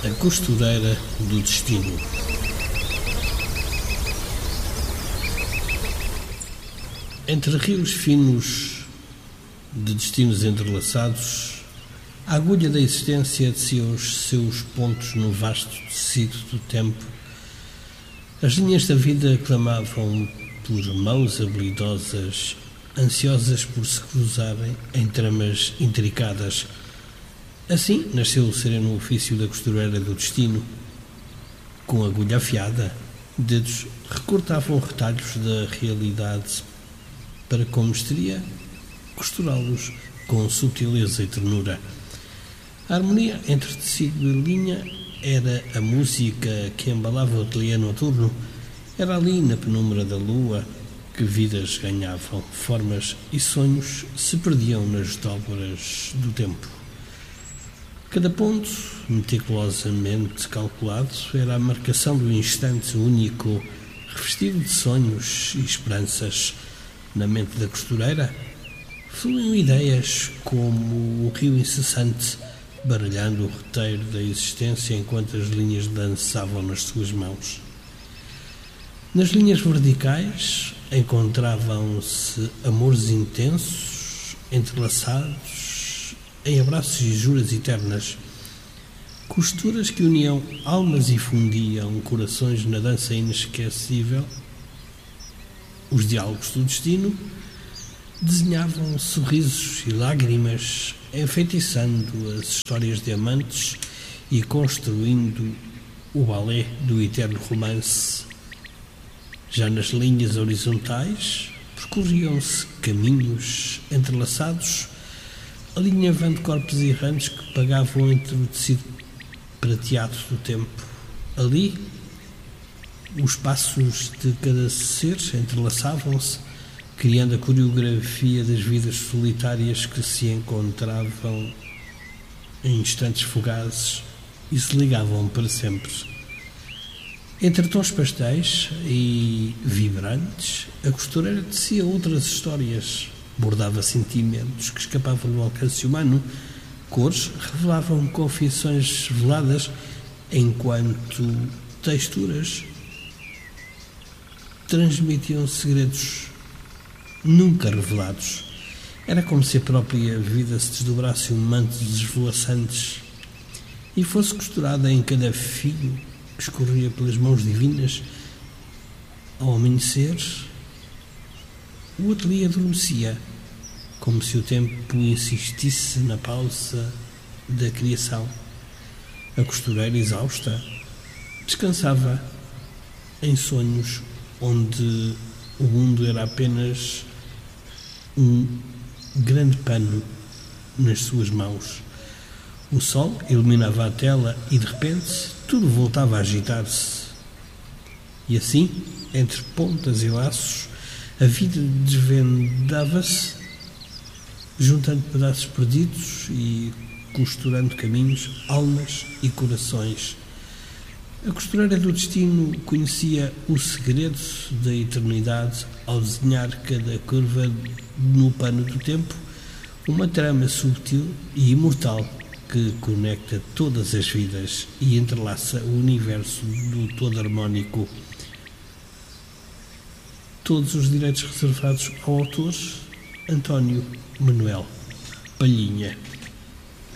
A costureira do destino. Entre rios finos de destinos entrelaçados, a agulha da existência tecia os seus pontos no vasto tecido do tempo. As linhas da vida clamavam por mãos habilidosas, ansiosas por se cruzarem em tramas intricadas. Assim nasceu o sereno ofício da costureira do destino. Com agulha afiada, dedos recortavam retalhos da realidade para, com mestria, costurá-los com sutileza e ternura. A harmonia entre tecido e linha era a música que embalava o ateliê noturno. Era ali, na penumbra da lua, que vidas ganhavam formas e sonhos se perdiam nas dobras do tempo. Cada ponto, meticulosamente calculado, era a marcação do instante único, revestido de sonhos e esperanças. Na mente da costureira fluíam ideias como o rio incessante, baralhando o roteiro da existência enquanto as linhas dançavam nas suas mãos. Nas linhas verticais encontravam-se amores intensos, entrelaçados em abraços e juras eternas, costuras que uniam almas e fundiam corações na dança inesquecível. Os diálogos do destino desenhavam sorrisos e lágrimas, enfeitiçando as histórias de amantes e construindo o balé do eterno romance. Já nas linhas horizontais percorriam-se caminhos entrelaçados, alinhavando corpos errantes que pagavam entre o tecido prateado do tempo. Ali, os passos de cada ser entrelaçavam-se, criando a coreografia das vidas solitárias que se encontravam em instantes fugazes e se ligavam para sempre. Entre tons pastéis e vibrantes, a costureira tecia outras histórias, bordava sentimentos que escapavam do alcance humano, cores revelavam confissões veladas, enquanto texturas transmitiam segredos nunca revelados. Era como se a própria vida se desdobrasse um manto de esvoaçantes e fosse costurada em cada fio que escorria pelas mãos divinas. Ao amanhecer, o ateliê adormecia, como se o tempo insistisse na pausa da criação. A costureira, exausta, descansava em sonhos onde o mundo era apenas um grande pano nas suas mãos. O sol iluminava a tela e, de repente, tudo voltava a agitar-se. E assim, entre pontas e laços, a vida desvendava-se, juntando pedaços perdidos e costurando caminhos, almas e corações. A costureira do destino conhecia o segredo da eternidade ao desenhar cada curva no pano do tempo, uma trama subtil e imortal que conecta todas as vidas e entrelaça o universo do todo harmónico. Todos os direitos reservados ao autor António Manuel Palhinha.